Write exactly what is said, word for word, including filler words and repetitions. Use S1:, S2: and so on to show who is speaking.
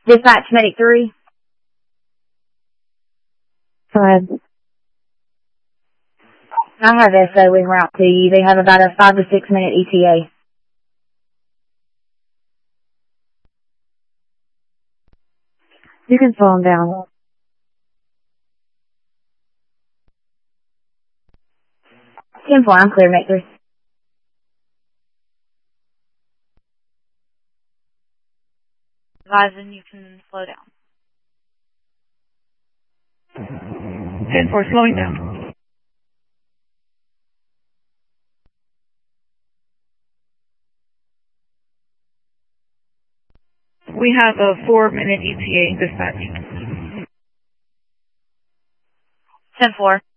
S1: Dispatch Medic three.
S2: Go ahead.
S1: I have S O en route to you. They have about a five to six minute E T A.
S2: You can slow them down.
S1: ten four, I'm clear, Medic three.
S3: Advising you can slow down.
S4: ten four, slowing down. We have a four minute E T A dispatch.
S3: ten four.